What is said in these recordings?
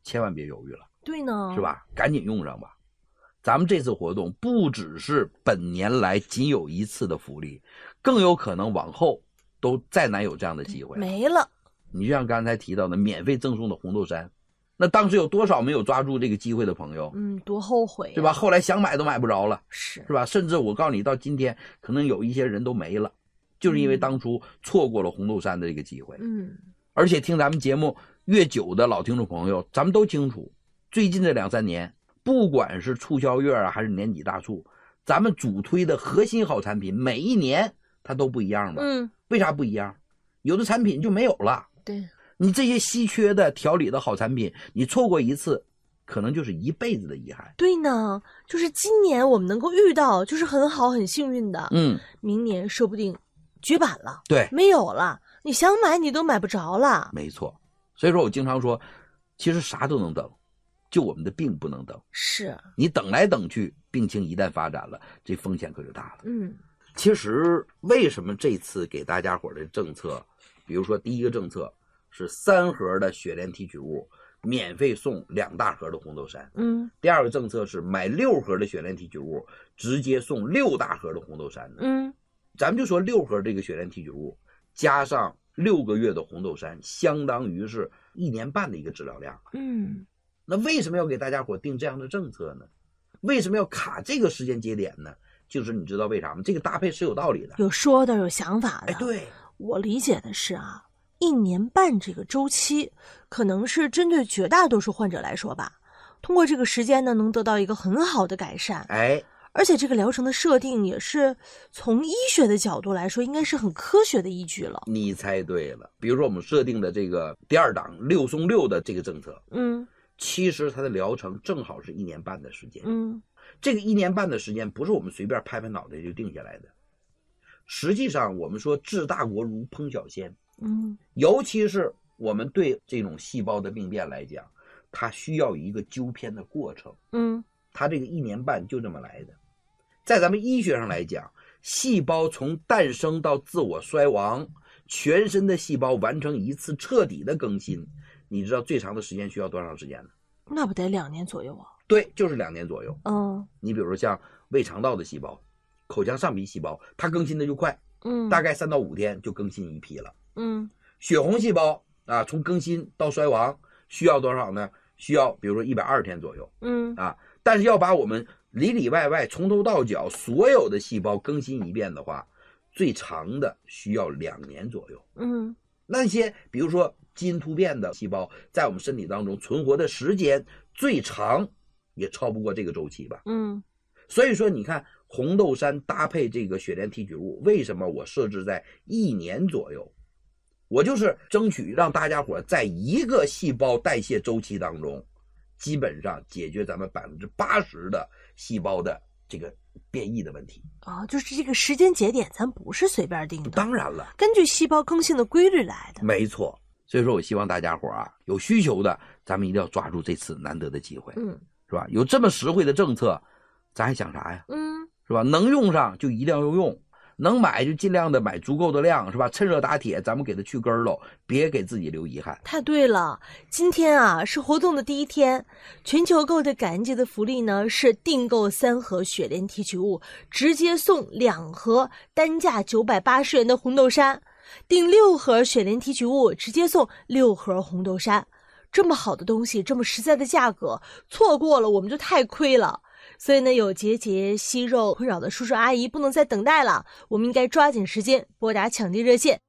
千万别犹豫了， 对呢， 是吧？赶紧用上吧。咱们这次活动不只是本年来仅有一次的福利，更有可能往后都再难有这样的机会没了。 你就像刚才提到的免费赠送的红豆杉，那当时有多少没有抓住这个机会的朋友， 多后悔对吧？后来想买都买不着了， 是吧？甚至我告诉你，到今天可能有一些人都没了，就是因为当初错过了红豆杉的这个机会。而且听咱们节目越久的老听众朋友，咱们都清楚，最近这2-3年，不管是促销月还是年底大促，咱们主推的核心好产品，每一年它都不一样吧？为啥不一样？有的产品就没有了。 对， 你这些稀缺的调理的好产品，你错过一次，可能就是一辈子的遗憾。 对呢，就是今年我们能够遇到，就是很好很幸运的。明年说不定绝版了， 对， 没有了，你想买你都买不着了。 没错，所以说我经常说，其实啥都能等，就我们的病不能等。 是， 你等来等去，病情一旦发展了，这风险可就大了。其实为什么这次给大家伙的政策，比如说第一个政策是3盒的雪莲提取物免费送2大盒的红豆杉，第二个政策是买6盒的雪莲提取物直接送6大盒的红豆杉呢？咱们就说6盒这个雪莲提取物加上6个月的红豆杉，相当于是1年半的一个治疗量。那为什么要给大家伙定这样的政策呢？为什么要卡这个时间节点呢？就是你知道为啥吗？这个搭配是有道理的， 有说的，有想法的。 对， 我理解的是1年半这个周期，可能是针对绝大多数患者来说吧，通过这个时间呢，能得到一个很好的改善。而且这个疗程的设定也是从医学的角度来说，应该是很科学的依据了。 你猜对了。比如说我们设定的这个第2档6送6的这个政策，其实它的疗程正好是1年半的时间。这个1年半的时间不是我们随便拍拍脑袋就定下来的。实际上我们说治大国如烹小鲜，尤其是我们对这种细胞的病变来讲，它需要一个纠偏的过程。它这个1年半就这么来的。在咱们医学上来讲，细胞从诞生到自我衰亡，全身的细胞完成一次彻底的更新，你知道最长的时间需要多长时间呢？ 那不得2年左右啊？ 对，就是2年左右。你比如说像胃肠道的细胞、口腔上皮细胞，它更新的就快，大概3到5天就更新一批了。血红细胞从更新到衰亡需要多少呢？需要比如说120天左右。但是要把我们里里外外从头到脚所有的细胞更新一遍的话，最长的需要2年左右。那些比如说基因突变的细胞在我们身体当中存活的时间最长也超不过这个周期吧。所以说你看红豆杉搭配这个雪莲提取物，为什么我设置在1年左右？我就是争取让大家伙在一个细胞代谢周期当中，基本上解决咱们80%的细胞的这个变异的问题。 就是这个时间节点咱不是随便定的， 当然了， 根据细胞更新的规律来的。 没错。所以说我希望大家伙有需求的，咱们一定要抓住这次难得的机会。是吧？有这么实惠的政策，咱还想啥呀？是吧？能用上就一定要用，能买就尽量的买足够的量，是吧？趁热打铁，咱们给它去根喽，别给自己留遗憾。 太对了，今天是活动的第1天，全球购的感恩节的福利呢是订购3盒雪莲提取物，直接送2盒单价980元的红豆杉，订6盒雪莲提取物，直接送6盒红豆杉。这么好的东西，这么实在的价格，错过了我们就太亏了。所以呢，有结节、息肉困扰的叔叔阿姨不能再等待了，我们应该抓紧时间拨打抢订热线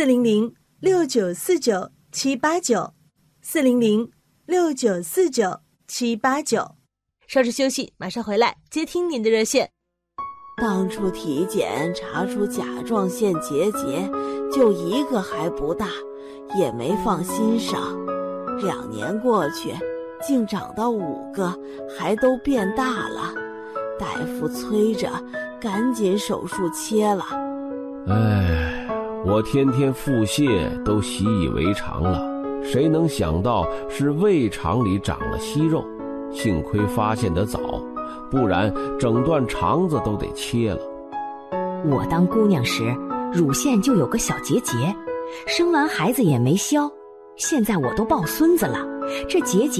400-6949-789，400-6949-789。稍事休息，马上回来接听您的热线。 当初体检查出甲状腺结节，就1个还不大，也没放心上。2年过去，竟长到5个，还都变大了。大夫催着赶紧手术切了。 我天天腹泻都习以为常了，谁能想到是胃肠里长了息肉，幸亏发现得早，不然整段肠子都得切了。 我当姑娘时，乳腺就有个小结节，生完孩子也没消，现在我都抱孙子了，这结节